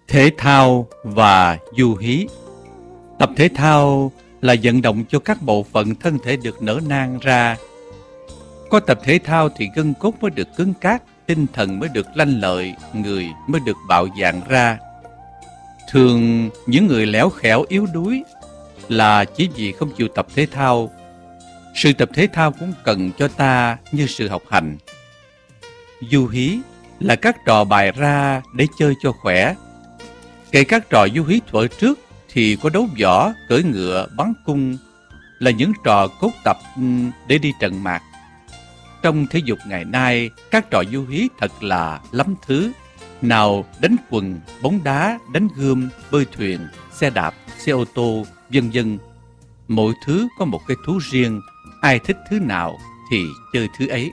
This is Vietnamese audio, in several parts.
Thể thao và du hí. Tập thể thao là vận động cho các bộ phận thân thể được nở nang ra. Có tập thể thao thì gân cốt mới được cứng cáp, tinh thần mới được lanh lợi, người mới được bạo dạn ra. Thường những người léo khẽo yếu đuối là chỉ vì không chịu tập thể thao. Sự tập thể thao cũng cần cho ta như sự học hành. Du hí là các trò bày ra để chơi cho khỏe. Kể các trò du hí thuở trước thì có đấu võ, cưỡi ngựa, bắn cung là những trò cốt tập để đi trận mạc. Trong thể dục ngày nay, các trò du hí thật là lắm thứ. Nào đánh quần, bóng đá, đánh gươm, bơi thuyền, xe đạp, xe ô tô, vân vân. Mỗi thứ có một cái thú riêng, ai thích thứ nào thì chơi thứ ấy.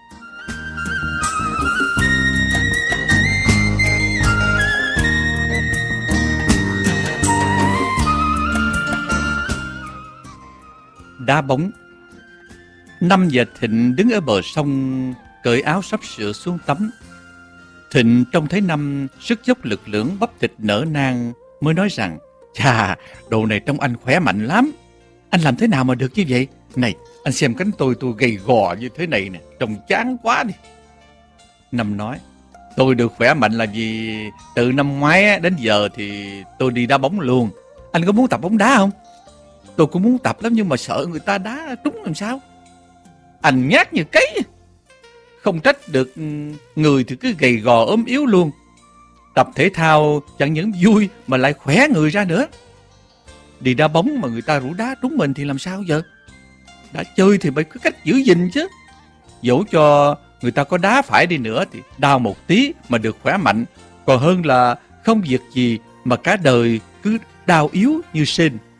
Đá bóng. Năm và Thịnh đứng ở bờ sông, cởi áo sắp sửa xuống tắm. Thịnh trông thấy Năm sức dốc lực lưỡng, bắp thịt nở nang, mới nói rằng: "Chà, đồ này trông anh khỏe mạnh lắm. Anh làm thế nào mà được như vậy? Này, anh xem cánh tôi gầy gò như thế này nè, trông chán quá đi." Năm nói: "Tôi được khỏe mạnh là vì từ năm ngoái đến giờ thì tôi đi đá bóng luôn. Anh có muốn tập bóng đá không?" "Tôi cũng muốn tập lắm nhưng mà sợ người ta đá trúng làm sao." "Anh nhát như cấy. Không trách được người thì cứ gầy gò ốm yếu luôn. Tập thể thao chẳng những vui mà lại khỏe người ra nữa. Đi đá bóng mà người ta rủ đá trúng mình thì làm sao giờ? Đã chơi thì phải có cách giữ gìn chứ. Dẫu cho người ta có đá phải đi nữa thì đau một tí mà được khỏe mạnh, còn hơn là không việc gì mà cả đời cứ đau yếu như sên."